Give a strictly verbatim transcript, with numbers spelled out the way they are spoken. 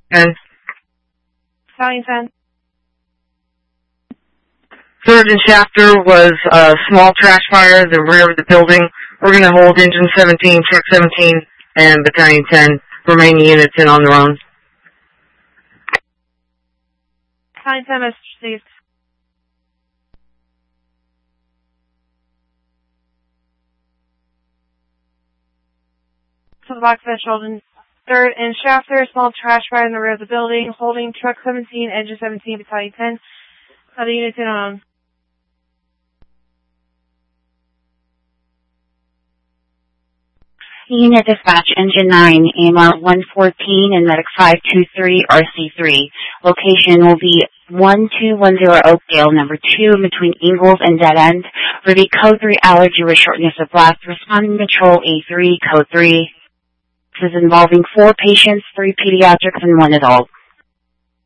ten. Battalion ten. Third and Shafter was a small trash fire in the rear of the building. We're going to hold Engine seventeen, Truck seventeen, and Battalion ten, remaining units in on their own. Battalion ten, message received. To the box bench holding third and Shafter, small trash fire in the rear of the building, holding Truck seventeen, Engine seventeen, Battalion ten, other units in on. Unit Dispatch, Engine nine, A M R one fourteen and Medic five two three, R C three. Location will be one two one zero Oakdale, number two, in between Ingalls and Dead End. Ready, Code three, allergy with shortness of breath. Responding Patrol A three, Code three. This is involving four patients, three pediatrics, and one adult.